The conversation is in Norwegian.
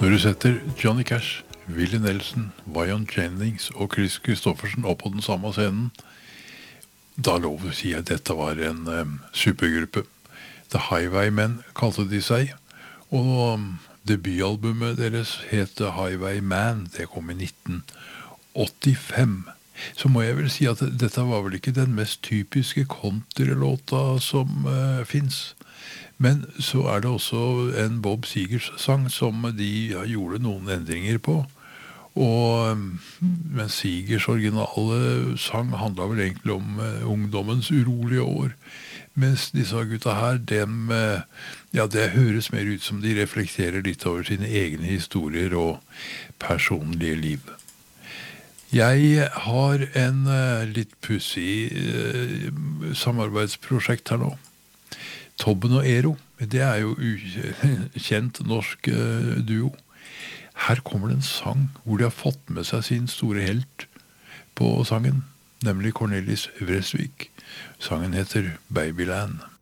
Når du setter Johnny Cash, Willie Nelson, Waylon Jennings og Chris Christoffersen opp på den samme scenen, da lov å si at dette var en supergruppe. The Highwaymen kalte de seg, og debutalbumet deres het The Highwayman. Det kom i 1985. Så må jeg vel si at dette var vel ikke den mest typiske countrylåta som finnes. Men så er det også en Bob Seger's sang som de gjorde noen endringer på. Men Segers originale sang handlet vel egentlig om ungdommens urolige år. Mens disse gutta her, det høres mer ut som de reflekterer litt over sine egne historier og personlige liv. Jeg har en litt pussig samarbeidsprosjekt her nå. Tobben og Ero, det er jo kjent norsk duo. Her kommer det en sang hvor de har fått med seg sin store helt på sangen, nemlig Cornelis Vreeswijk. Sangen heter Babyland.